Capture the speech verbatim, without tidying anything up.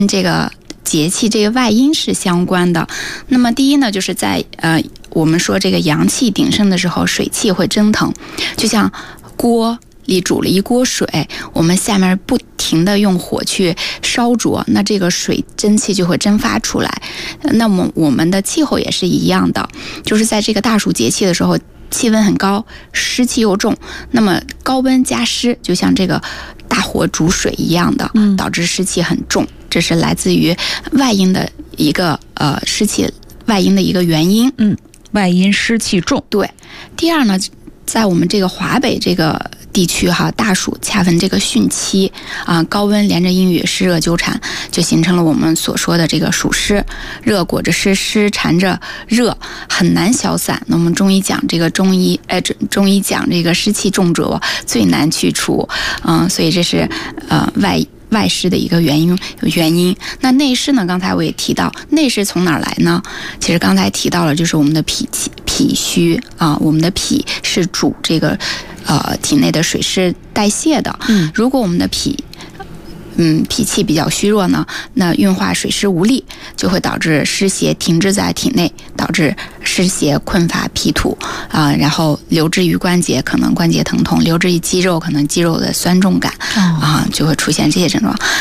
这个节气这个外因是相关的。那么第一呢，就是在呃我们说这个阳气鼎盛的时候，水气会蒸腾，就像锅里煮了一锅水，我们下面不停的用火去烧灼，那这个水蒸气就会蒸发出来。那么我们的气候也是一样的，就是在这个大暑节气的时候，气温很高，湿气又重，那么高温加湿，就像这个大火煮水一样的，导致湿气很重，这是来自于外因的一个呃湿气外因的一个原因。 嗯，外因湿气重。 对，第二呢，在我们这个华北这个地区哈，大暑恰逢这个汛期啊，高温连着阴雨，湿热纠缠，就形成了我们所说的这个暑湿，热裹着湿，湿缠着热，很难消散。那我们中医讲这个中医，呃，中医讲这个湿气重者最难去除，嗯，所以这是呃外。外湿的一个原因原因。那内湿呢？刚才我也提到，内湿从哪儿来呢？其实刚才提到了，就是我们的脾气、脾虚啊，我们的脾是主这个呃体内的水湿代谢的。嗯，如果我们的脾嗯，脾气比较虚弱呢，那运化水湿无力，就会导致湿邪停滞在体内，导致湿邪困乏脾土啊、呃，然后留置于关节，可能关节疼痛；留置于肌肉，可能肌肉的酸重感啊、呃，就会出现这些症状。